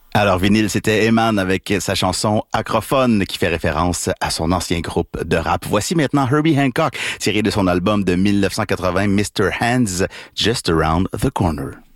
Alors, vinyle, c'était Eman avec sa chanson Acrophone qui fait référence à son ancien groupe de rap. Voici maintenant Herbie Hancock, tiré de son album de 1980, Mr. Hands, Just Around the Corner.